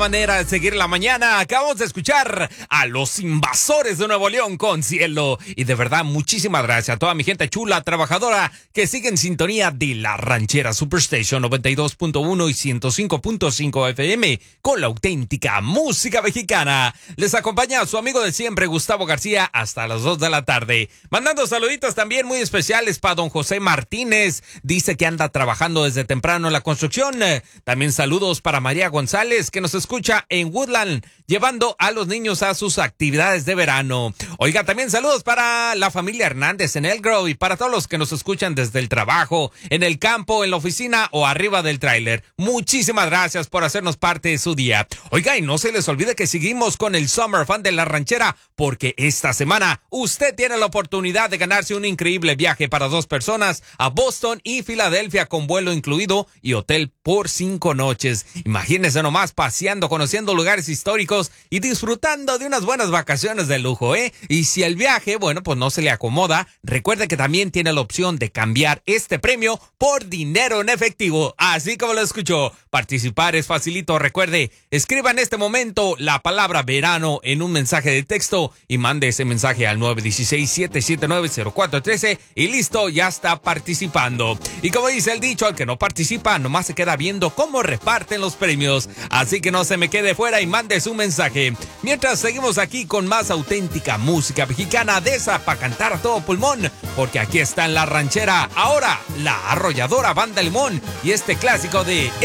Manera de seguir la mañana. Acabamos de escuchar a los Invasores de Nuevo León con Cielo. Y de verdad, muchísimas gracias a toda mi gente chula, trabajadora, que sigue en sintonía de La Ranchera Superstation 92.1 y 105.5 FM con la auténtica música mexicana. Les acompaña su amigo de siempre, Gustavo García, hasta las 2 de la tarde. Mandando saluditos también muy especiales para don José Martínez. Dice que anda trabajando desde temprano en la construcción. También saludos para María González, que nos escucha en Woodland, llevando a los niños a sus actividades de verano. Oiga, también saludos para la familia Hernández en Elk Grove y para todos los que nos escuchan desde el trabajo, en el campo, en la oficina o arriba del tráiler. Muchísimas gracias por hacernos parte de su día. Oiga, y no se les olvide que seguimos con el Summer Fun de La Ranchera, porque esta semana usted tiene la oportunidad de ganarse un increíble viaje para 2 personas a Boston y Filadelfia con vuelo incluido y hotel por 5 noches. Imagínense nomás paseando, conociendo lugares históricos y disfrutando de unas buenas vacaciones de lujo, ¿eh? Y si el viaje, bueno, pues no se le acomoda, recuerde que también tiene la opción de cambiar este premio por dinero en efectivo, así como lo escuchó. Participar es facilito, recuerde, escriba en este momento la palabra verano en un mensaje de texto y mande ese mensaje al 916-779-0413 y listo, ya está participando. Y como dice el dicho, al que no participa, nomás se queda viendo cómo reparten los premios. Así que no se me quede fuera y mande su mensaje. Mientras seguimos aquí con más auténtica música mexicana de esa para cantar a todo pulmón, porque aquí está en La Ranchera, ahora la arrolladora Banda Limón y este clásico de